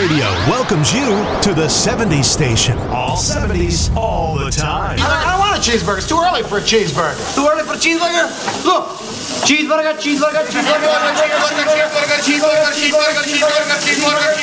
Radio welcomes you to the 70s station. All 70s, all the time. I don't want a cheeseburger. It's too early for a cheeseburger. Too early for a cheeseburger? Look! Cheeseburger, cheeseburger, cheeseburger, cheeseburger, cheeseburger, cheeseburger, cheeseburger, cheeseburger, cheeseburger, cheeseburger,